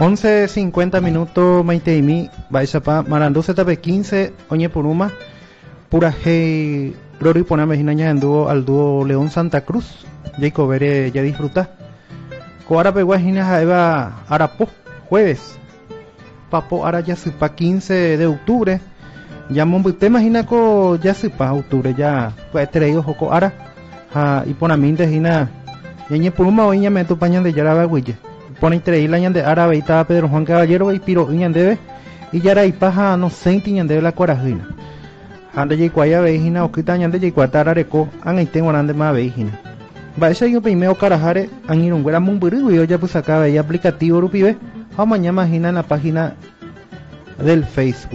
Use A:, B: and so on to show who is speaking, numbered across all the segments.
A: 11:50 minutos Maiteimi Baixapa Marandu ZP 15 Oñe Puruma Pura Hey Rori Pona Mejinaña en dúo al dúo León Santa Cruz Jacob Bere ya disfruta Coara Peguajina Jaeva Arapo jueves Papo Ara Yasupa 15 de octubre ya Mombute imagina co Yasupa octubre ya pues traído Joko Ara y Ponaminte Jina Yañe Puruma Oña me tupañan de Yaraba Huille pone entre la ñande árabe y Pedro Juan Caballero y Piro ñandebe y yara y paja no senti ñandebe la cuarajina ande y cuaya veijina o quita ñande y cuatara reco an y tengo grande más veijina va ese yo primero carajare an ir un gran mumburu y yo ya pues acá veía aplicativo rupibe a mañana imagina en la página del Facebook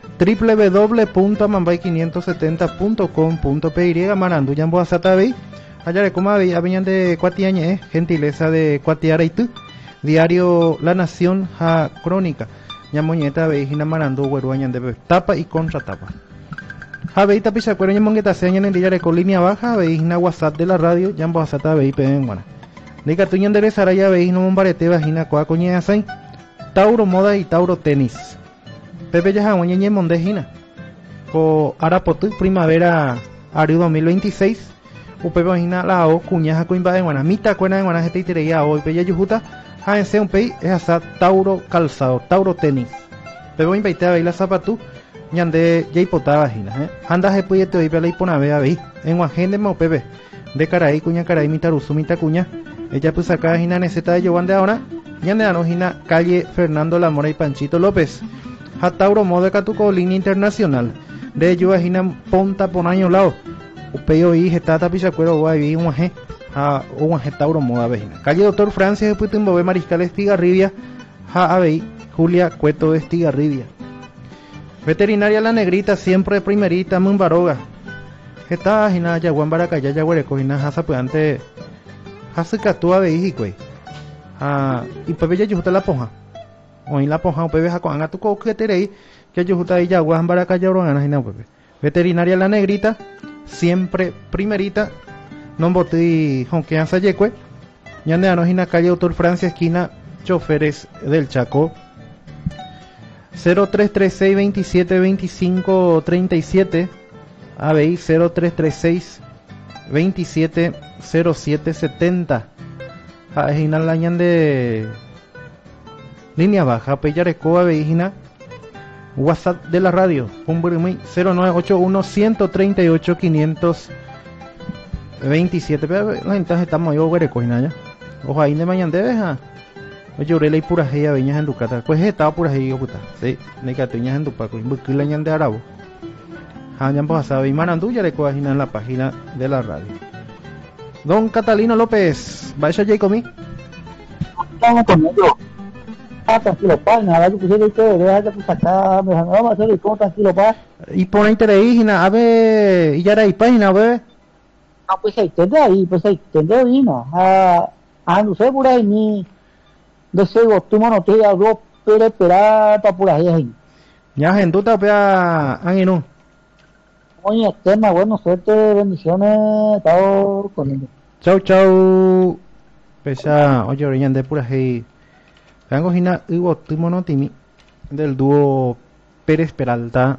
A: www.mambay570.com.py Marandu Yambo Asatabe allá de coma veía venían de cuatiañe gentileza de cuatiaraitu Diario La Nación ja Crónica ñamoñeta veijina Marandu hueruañan de tapa y contratapa javeita pichacuero ñamongueta señan en diario con línea baja veijina WhatsApp de la radio Yambo Asata vei penguana Nica tuñan de Saraya veijina mombarete vagina coa coña sain Tauro Moda y Tauro Tenis Pepe ya jamoñe mondejina co Arapotu Primavera Ario 2026 Upe vagina la o cuñaja coimba en guana mita cuena en guana gente itireya hoy peya yujuta ese un pei es hasta Tauro Calzado, Tauro Tenis. Pero invité a ver la zapatú, ñande ya hipotaba vagina, anda se puede te oír la hiponave a ver, en guajende mo pepe, de caray, cuña caray, mitarusu, mita cuña, ella pues acá vagina necesita de Jovan de ahora, ñande anojina calle Fernando La Mora y Panchito López, a Tauro Moda Catuco, línea internacional, de ello vagina ponta por año lado, upeo y getata pichacuero guay, un guaje. A un Tauro Moda vejina. Calle Doctor Francis de Putumbo Mariscal Estigarribia, Abey, Julia Cueto de Estigarribia. Veterinaria La Negrita, siempre primerita, Mumbaroga. Esta jina Yaguan Baracaya, Yaguareco, jina Hasa Puante, Hasa Catúa Veijicue. Y Pepe Yajuta La Ponja. O en La Ponja, o Pepe Jacoan, a tu coqueterei, que Yajuta y Yaguan Baracaya, Urana, jina Pepe. Veterinaria La Negrita, siempre primerita, non botí jonqueanza yecue ñande anojina calle Autor Francia esquina Choferes del Chaco 0336 27 25 37 ABI 0336 27 07 70 ajina la ñande línea baja peyareco ABI WhatsApp de la radio 0981 138 527 pero la gente estamos yo güere coina ojo ahí de mañana debes yo le pura heya veñas en Ducata pues estaba pura heya puta sí negatiñas en Dupaco la ñan de arabo hayan pasado y Marandu ya le coagina en la página de la radio. Don Catalino López ¿vais a Jacobi?
B: Estamos con ellos tranquilo pa nada yo quisiera que dejar pues acá me vamos a hacer el como tranquilo pa
A: y pone interés a ver y ya hay página ve.
B: Pues ahí tendrá vino no sé por ahí ni deseo tu mano te da dos pero esperar para por ahí
A: ya gente tapea angino
B: oye tema bueno suerte bendiciones chao con ellos
A: chau pesa oye oriñan de por ahí vengo gina hubo tu mano timi del dúo Pérez Peralta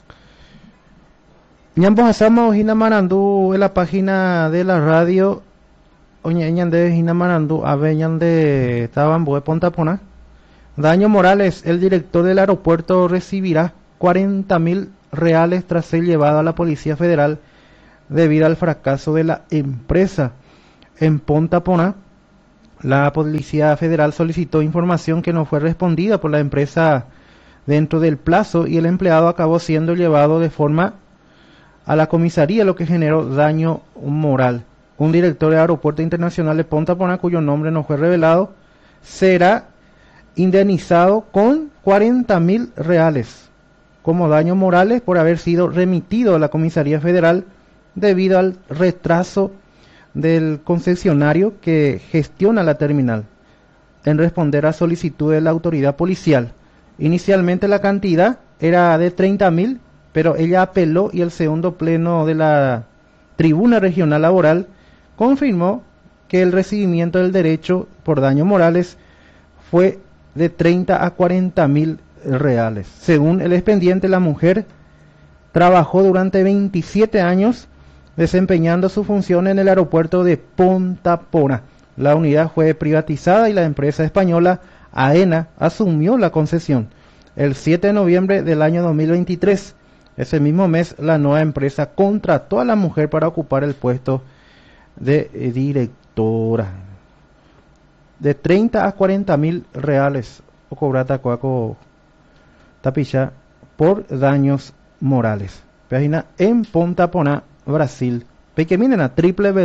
A: Ñambos asamos Hina Marandu en la página de la radio Oñeñan de Hina Marandu Aveñan de Tabambo de Pontapona Daño Morales, el director del aeropuerto recibirá 40.000 reales tras ser llevado a la Policía Federal debido al fracaso de la empresa en Pontapona. La Policía Federal solicitó información que no fue respondida por la empresa dentro del plazo y el empleado acabó siendo llevado de forma a la comisaría, lo que generó daño moral. Un director de Aeropuerto Internacional de Pontapona, cuyo nombre no fue revelado, será indemnizado con 40.000 reales como daños morales por haber sido remitido a la comisaría federal debido al retraso del concesionario que gestiona la terminal en responder a solicitud de la autoridad policial. Inicialmente la cantidad era de 30.000, pero ella apeló y el segundo pleno de la Tribuna Regional Laboral confirmó que el recibimiento del derecho por daños morales fue de 30 a 40 mil reales. Según el expediente, la mujer trabajó durante 27 años desempeñando su función en el aeropuerto de Punta Pona. La unidad fue privatizada y la empresa española AENA asumió la concesión el 7 de noviembre del año 2023. Ese mismo mes, la nueva empresa contrató a la mujer para ocupar el puesto de directora. De 30 a 40 mil reales o cobrar tacuaco tapicha por daños morales. Página en Punta Pona, Brasil. Peque miren a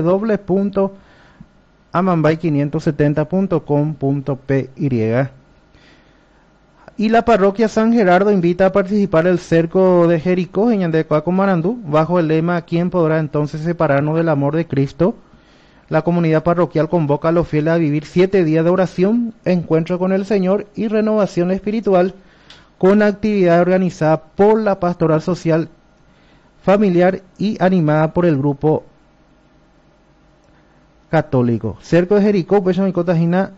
A: www.amambay570.com.py. Y la parroquia San Gerardo invita a participar del cerco de Jericó en Yandecoaco Marandú, bajo el lema ¿Quién podrá entonces separarnos del amor de Cristo? La comunidad parroquial convoca a los fieles a vivir 7 días de oración, encuentro con el Señor y renovación espiritual, con actividad organizada por la Pastoral Social Familiar y animada por el grupo católico. Cerco de Jericó, pues mi cotajina,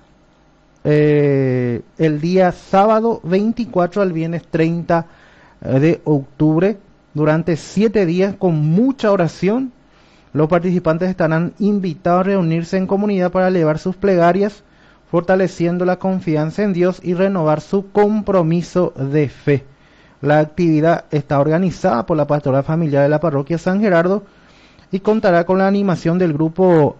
A: el día sábado 24 al viernes 30 de octubre, durante 7 días con mucha oración. Los participantes estarán invitados a reunirse en comunidad para elevar sus plegarias, fortaleciendo la confianza en Dios y renovar su compromiso de fe. La actividad está organizada por la Pastoral Familiar de la Parroquia San Gerardo y contará con la animación del grupo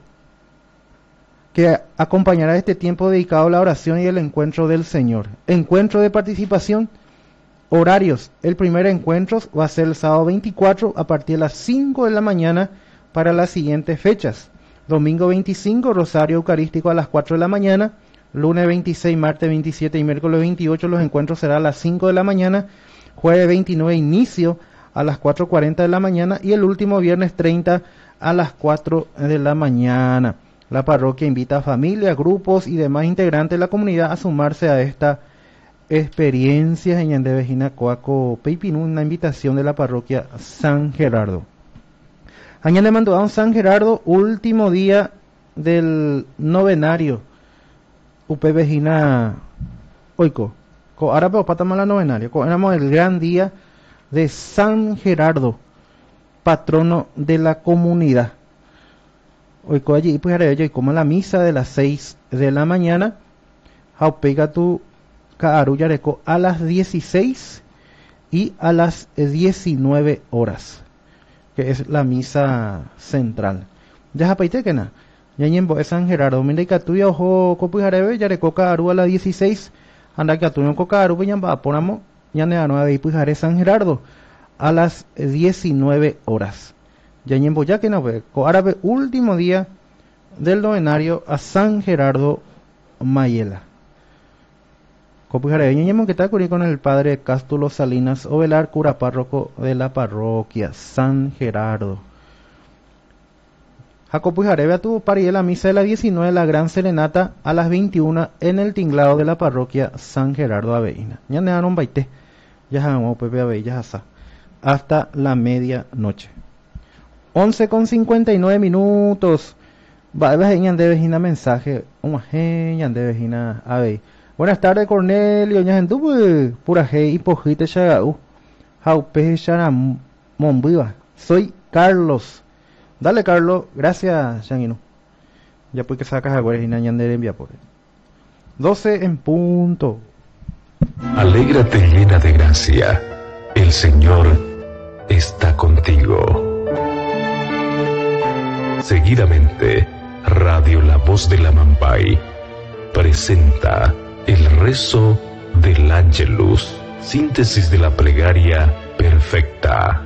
A: que acompañará este tiempo dedicado a la oración y el encuentro del Señor. Encuentro de participación, horarios. El primer encuentro va a ser el sábado 24 a partir de las 5 de la mañana para las siguientes fechas. Domingo 25, Rosario Eucarístico a las 4 de la mañana. Lunes 26, martes 27 y miércoles 28 los encuentros serán a las 5 de la mañana. Jueves 29, inicio a las 4:40 de la mañana. Y el último viernes 30 a las 4 de la mañana. La parroquia invita a familias, grupos y demás integrantes de la comunidad a sumarse a esta experiencia en Yandevejina Coaco Peipinú, una invitación de la parroquia San Gerardo. Añade mandó San Gerardo, último día del novenario. Upe Vejina Oiko. Ahora pero pata mala novenario. Éramos el gran día de San Gerardo, patrono de la comunidad. Oiko allí pues haré yo y como la misa de las 6 de la mañana. Jaupega tu Kaaru Yareco a las 16 y a las 19 horas. Que es la misa central. Ya japaite que na. Ya ñembo es San Gerardo. Mira que tú ya ojo copujarebe ya reco Kaaru a las 16. Anda que tú no Kaaru pues ya va ponamos ya ne ano de pujare San Gerardo a las 19 horas. Ya ñembo ya que no ve co árabe último día del novenario a San Gerardo Mayela. Copujarebe ñembo que está con el padre Cástulo Salinas Ovelar, cura párroco de la parroquia San Gerardo. Jacopo Jarebe tuvo parié la misa de la 19, la gran serenata a las 21 en el tinglado de la parroquia San Gerardo Aveína. Ya ne daron baite, ya jamó Pepe Aveilla hasta la medianoche. 11:59 minutos. Va de vejina mensaje, de vejina Avei. Buenas tardes, Cornelio, ña gente pura y pojite chagau. Jaupe chana monviva. Soy Carlos. Dale, Carlos, gracias, Changuino. Ya pues que sacas a Guarejina Ñander envía por él. 12 en punto.
C: Alégrate llena de gracia, el Señor está contigo. Seguidamente, Radio La Voz del Amambay presenta el rezo del Ángelus, síntesis de la plegaria perfecta.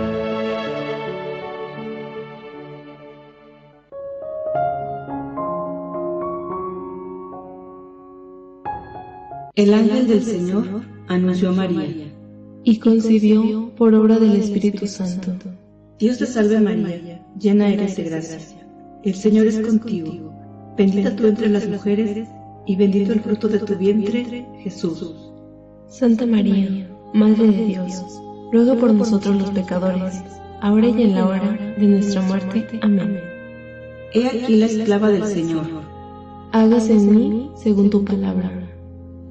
D: El ángel del Señor anunció a María y concibió por obra del Espíritu Santo. Dios te salve María, llena eres de gracia. El Señor es contigo. Bendita tú entre las mujeres y bendito el fruto de tu vientre, Jesús.
E: Santa María, Madre de Dios, ruega por nosotros los pecadores, ahora y en la hora de nuestra muerte. Amén.
D: He aquí la esclava del Señor.
E: Hágase en mí según tu palabra.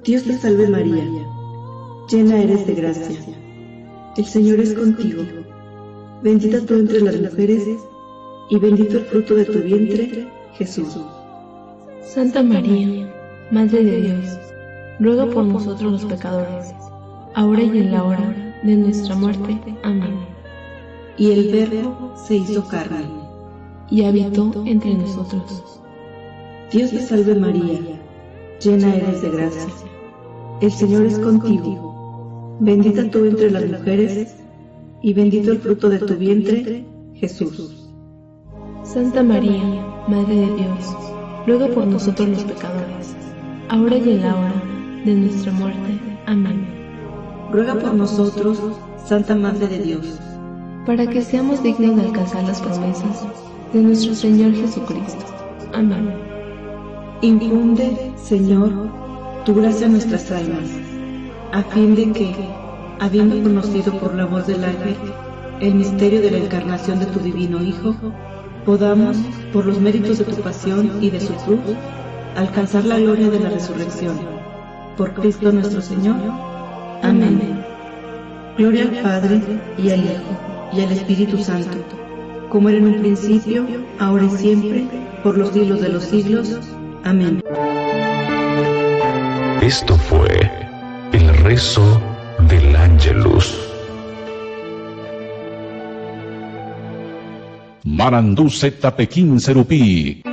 D: Dios te salve María, llena eres de gracia. El Señor es contigo. Bendita tú entre las mujeres, y bendito el fruto de tu vientre, Jesús.
E: Santa María, Madre de Dios, ruega por nosotros los pecadores, ahora y en la hora de nuestra muerte. Amén.
D: Y el Verbo se hizo carne,
E: y habitó entre nosotros.
D: Dios te salve María, llena eres de gracia. El Señor es contigo. Bendita tú entre las mujeres, y bendito el fruto de tu vientre, Jesús.
E: Santa María, Madre de Dios, ruega por nosotros los pecadores, ahora y en la hora de nuestra muerte. Amén.
D: Ruega por nosotros, Santa Madre de Dios,
E: para que seamos dignos de alcanzar las promesas de nuestro Señor Jesucristo. Amén.
D: Infunde, Señor, tu gracia en nuestras almas, a fin de que, habiendo conocido por la voz del ángel el misterio de la encarnación de tu divino Hijo, podamos, por los méritos de tu pasión y de su cruz, alcanzar la gloria de la resurrección. Por Cristo nuestro Señor. Amén. Gloria al Padre, y al Hijo, y al Espíritu Santo, como era en un principio, ahora y siempre, por los siglos de los siglos. Amén.
C: Esto fue el rezo del Ángelus.
F: Marandú Zeta Pekín Serupí.